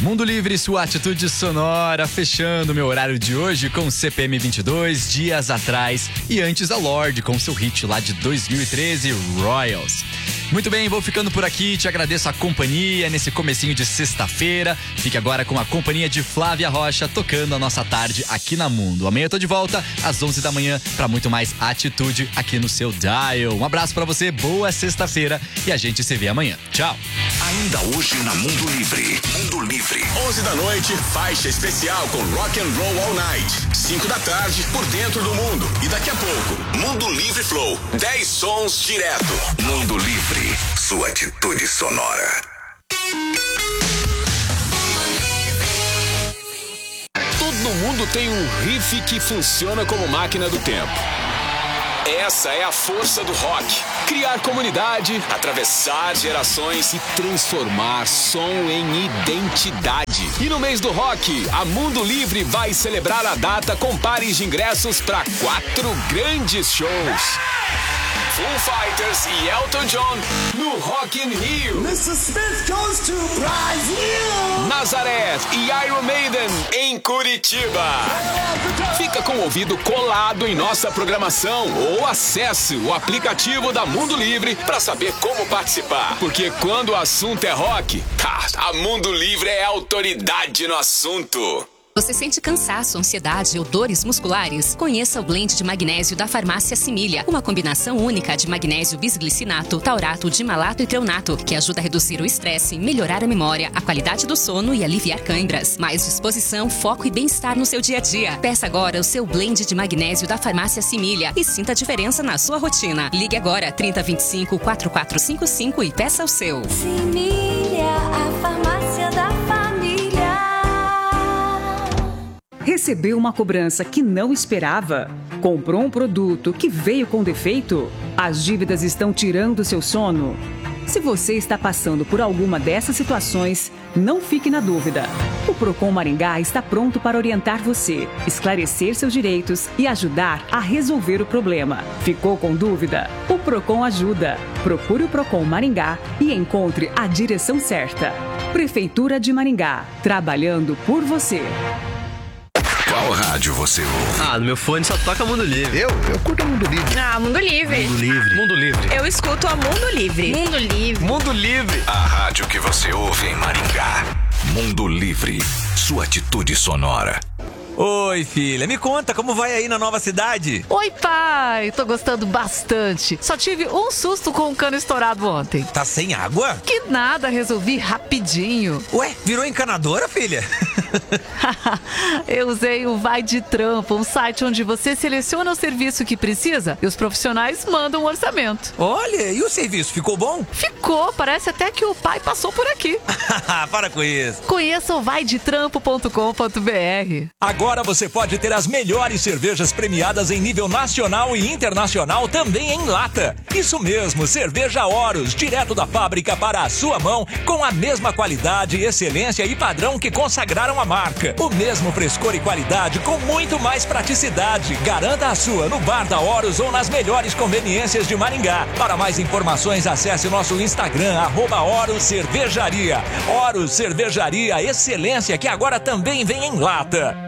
Mundo Livre, sua atitude sonora, fechando meu horário de hoje com CPM 22, Dias Atrás, e antes a Lorde com seu hit lá de 2013, Royals. Muito bem, vou ficando por aqui, te agradeço a companhia nesse comecinho de sexta-feira. Fique agora com a companhia de Flávia Rocha, tocando a nossa tarde aqui na Mundo. Amanhã eu tô de volta às 11 da manhã para muito mais atitude aqui no seu dial. Um abraço para você, boa sexta-feira e a gente se vê amanhã. Tchau! Ainda hoje na Mundo Livre. Mundo Livre. 11 da noite, faixa especial com Rock and Roll All Night. 5 da tarde, por dentro do mundo. E daqui a pouco, Mundo Livre Flow. 10 sons direto. Mundo Livre, sua atitude sonora. Todo mundo tem um riff que funciona como máquina do tempo. Essa é a força do rock. Criar comunidade, atravessar gerações e transformar som em identidade. E no mês do rock, a Mundo Livre vai celebrar a data com pares de ingressos para 4 grandes shows. Foo Fighters e Elton John no Rock in Rio. Nazareth e Iron Maiden em Curitiba. Fica com o ouvido colado em nossa programação ou acesse o aplicativo da Mundo Livre para saber como participar. Porque quando o assunto é rock, a Mundo Livre é autoridade no assunto. Você sente cansaço, ansiedade ou dores musculares? Conheça o blend de magnésio da Farmácia Similia, uma combinação única de magnésio bisglicinato, taurato, dimalato e treonato, que ajuda a reduzir o estresse, melhorar a memória, a qualidade do sono e aliviar câimbras. Mais disposição, foco e bem-estar no seu dia a dia. Peça agora o seu blend de magnésio da Farmácia Similia e sinta a diferença na sua rotina. Ligue agora 3025-4455 e peça o seu. Similia, a farmácia da família. Recebeu uma cobrança que não esperava? Comprou um produto que veio com defeito? As dívidas estão tirando seu sono? Se você está passando por alguma dessas situações, não fique na dúvida. O Procon Maringá está pronto para orientar você, esclarecer seus direitos e ajudar a resolver o problema. Ficou com dúvida? O Procon ajuda. Procure o Procon Maringá e encontre a direção certa. Prefeitura de Maringá, trabalhando por você. Qual rádio você ouve? No meu fone só toca Mundo Livre. Eu curto a Mundo Livre. Mundo Livre. Mundo Livre. Mundo Livre. Eu escuto a Mundo Livre. Mundo Livre. Mundo Livre. A rádio que você ouve em Maringá. Mundo Livre, sua atitude sonora. Oi, filha, me conta como vai aí na nova cidade? Oi, pai, tô gostando bastante. Só tive um susto com o cano estourado ontem. Tá sem água? Que nada, resolvi rapidinho. Ué, virou encanadora, filha? Eu usei o Vai de Trampo, um site onde você seleciona o serviço que precisa e os profissionais mandam um orçamento. Olha, e o serviço, ficou bom? Ficou, parece até que o pai passou por aqui. Para com isso. Conheça o vaidetrampo.com.br. Agora você pode ter as melhores cervejas premiadas em nível nacional e internacional também em lata. Isso mesmo, cerveja Horus, direto da fábrica para a sua mão, com a mesma qualidade, excelência e padrão que consagraram a marca. O mesmo frescor e qualidade com muito mais praticidade. Garanta a sua no bar da Horus ou nas melhores conveniências de Maringá. Para mais informações, acesse nosso Instagram, @Horus Cervejaria. Horus Cervejaria, excelência que agora também vem em lata.